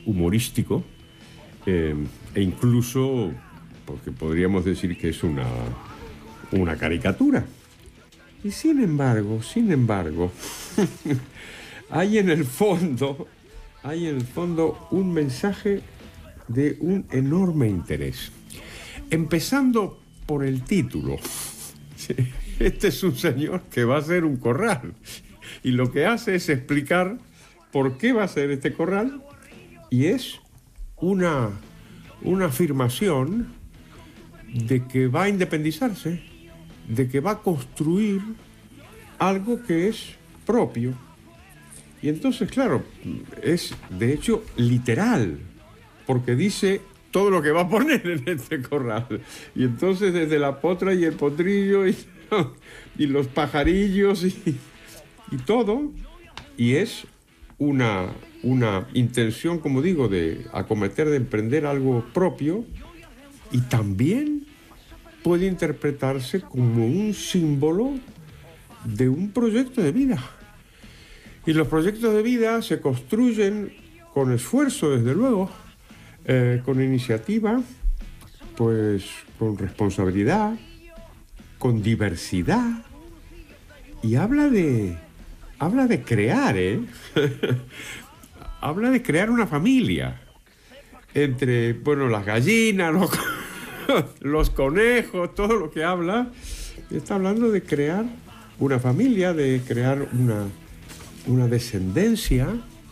humorístico, e incluso, porque podríamos decir que es una caricatura. Y sin embargo, hay en el fondo un mensaje de un enorme interés. Empezando por el título. Este es un señor que va a hacer un corral. Y lo que hace es explicar por qué va a hacer este corral. Y es una afirmación de que va a independizarse, de que va a construir algo que es propio. Y entonces, claro, es de hecho literal, porque dice todo lo que va a poner en este corral. Y entonces desde la potra y el potrillo y los pajarillos y todo, y es una intención, como digo, de acometer, de emprender algo propio, y también puede interpretarse como un símbolo de un proyecto de vida. Y los proyectos de vida se construyen con esfuerzo, desde luego, con iniciativa, pues con responsabilidad, con diversidad. Y habla de crear, habla de crear una familia entre, bueno, las gallinas, los conejos, todo lo que habla. Está hablando de crear una familia, de crear una descendencia,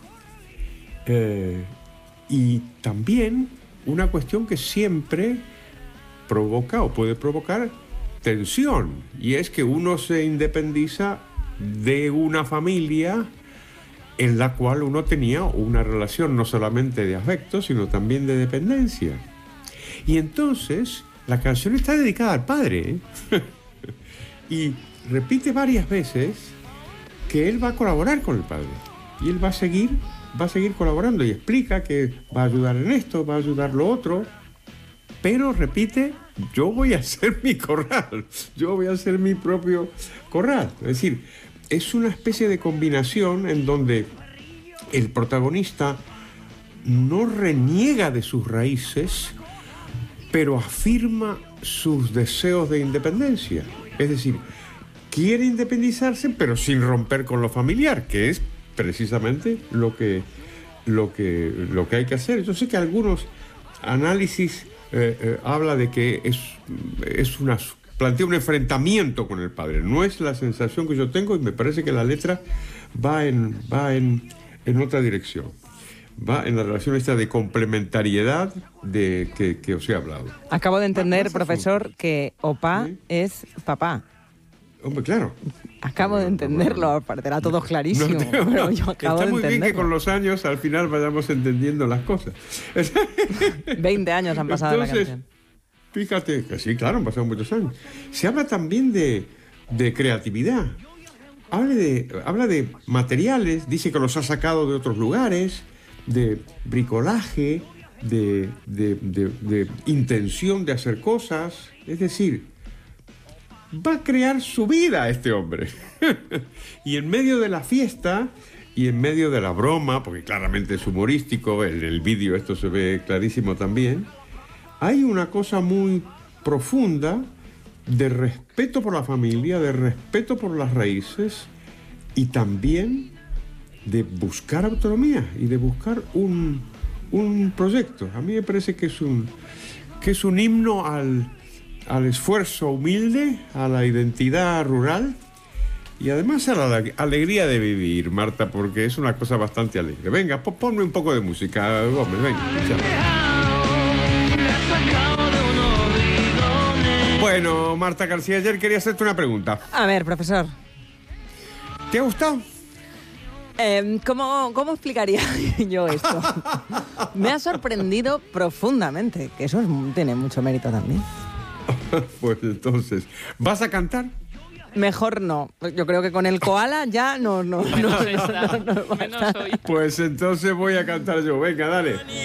y también una cuestión que siempre provoca o puede provocar tensión, y es que uno se independiza de una familia en la cual uno tenía una relación no solamente de afecto, sino también de dependencia. Y entonces la canción está dedicada al padre, y repite varias veces que él va a colaborar con el padre, y él va a seguir colaborando, y explica que va a ayudar en esto, va a ayudar lo otro, pero repite: yo voy a hacer mi corral, yo voy a hacer mi propio corral. Es decir, es una especie de combinación en donde el protagonista no reniega de sus raíces, pero afirma sus deseos de independencia. Es decir, quiere independizarse, pero sin romper con lo familiar, que es precisamente lo que hay que hacer. Yo sé que algunos análisis habla de que plantea un enfrentamiento con el padre. No es la sensación que yo tengo, y me parece que la letra va en otra dirección. Va en la relación esta de complementariedad que os he hablado. Acabo de entender, profesor, que Opá es papá. Hombre, claro. Acabo de entenderlo, parecerá todo clarísimo, pero yo acabo está de muy bien que entenderlo. con los años al final vayamos entendiendo las cosas. 20 años han pasado. Entonces, de la canción. Fíjate que sí, claro, han pasado muchos años. Se habla también de creatividad. Habla de materiales, dice que los ha sacado de otros lugares, de bricolaje, de intención de hacer cosas. Es decir, va a crear su vida este hombre. Y en medio de la fiesta y en medio de la broma, porque claramente es humorístico, en el vídeo esto se ve clarísimo también, hay una cosa muy profunda de respeto por la familia, de respeto por las raíces, y también de buscar autonomía y de buscar un proyecto. A mí me parece que es un himno al esfuerzo humilde, a la identidad rural y además a la alegría de vivir, Marta, porque es una cosa bastante alegre. Venga, ponme un poco de música, Gómez, venga. Bueno, Marta García, ayer quería hacerte una pregunta. A ver, profesor. ¿Te ha gustado? ¿Cómo explicaría yo esto? Me ha sorprendido profundamente, que eso tiene mucho mérito también. Pues entonces, ¿vas a cantar? Mejor no. Yo creo que con el koala ya no. Menos hoy. Pues entonces voy a cantar yo. Venga, dale.